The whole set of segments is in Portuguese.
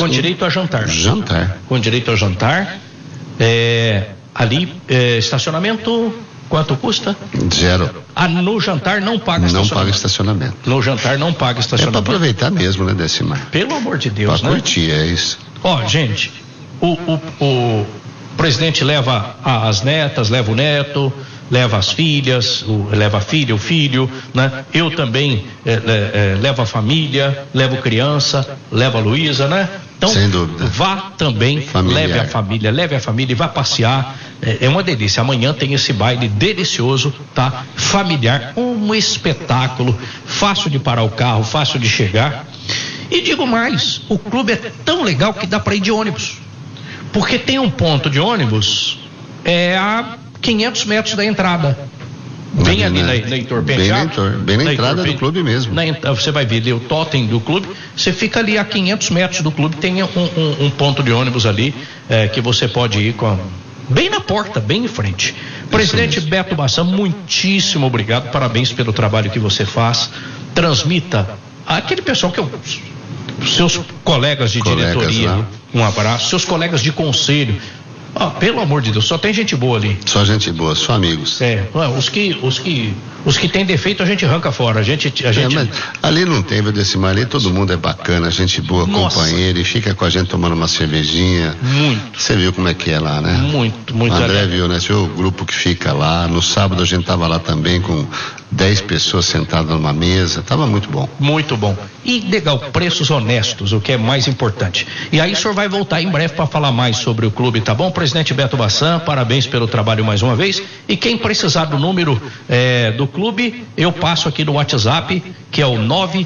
Com direito a jantar. Com direito a jantar. Ali, estacionamento, quanto custa? 0. No jantar não paga estacionamento. Não paga estacionamento. No jantar não paga estacionamento. É para aproveitar mesmo, né, Decimar? Pelo amor de Deus, pra curtir, é isso. Gente, o presidente leva as netas, leva o neto, leva as filhas, leva a filha, o filho, né? Eu também levo a família, levo criança, levo a Luísa, né? Então, sem dúvida. Vá também, familiar. leve a família e vá passear. É uma delícia. Amanhã tem esse baile delicioso, tá? Familiar, um espetáculo, fácil de parar o carro, fácil de chegar. E digo mais, o clube é tão legal que dá para ir de ônibus. Porque tem um ponto de ônibus a 500 metros da entrada. Bem ali na Heitor Penteado. Bem na entrada do clube mesmo. Você vai ver ali o totem do clube. Você fica ali a 500 metros do clube. Tem um ponto de ônibus ali que você pode ir bem na porta, bem em frente. Presidente Beto Bassan, muitíssimo obrigado. Parabéns pelo trabalho que você faz. Transmita aquele pessoal seus colegas de diretoria, um abraço, seus colegas de conselho. Pelo amor de Deus, só tem gente boa ali. Só gente boa, só amigos. Os que tem defeito a gente arranca fora. Mas ali não tem, viu, Decimar? Ali todo mundo é bacana, gente boa, companheiro, e fica com a gente tomando uma cervejinha. Muito. Você viu como é que é lá, né? Muito. O André viu, né? Você viu o grupo que fica lá. No sábado a gente tava lá também com 10 pessoas sentadas numa mesa. Tava muito bom. Muito bom. E legal, preços honestos, o que é mais importante. E aí o senhor vai voltar em breve para falar mais sobre o clube, tá bom? Presidente Beto Bassan, parabéns pelo trabalho mais uma vez. E quem precisar do número do clube, eu passo aqui no WhatsApp, que é o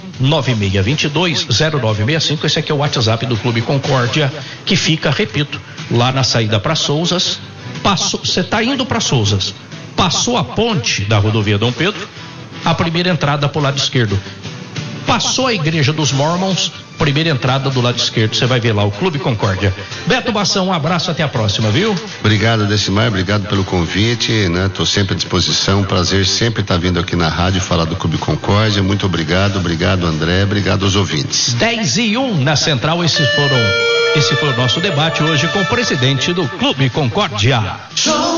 996220965. Esse aqui é o WhatsApp do Clube Concórdia, que fica, repito, lá na saída para Souzas. Você está indo para Souzas, passou a ponte da rodovia Dom Pedro, a primeira entrada pro lado esquerdo. Passou a igreja dos Mormons, primeira entrada do lado esquerdo, você vai ver lá o Clube Concórdia. Beto Bassan, um abraço, até a próxima, viu? Obrigado, Decimar, obrigado pelo convite, né? Tô sempre à disposição, prazer sempre estar vindo aqui na rádio falar do Clube Concórdia. Muito obrigado, André, obrigado aos ouvintes. 10:01 na Central, esse foi o nosso debate hoje com o presidente do Clube Concórdia.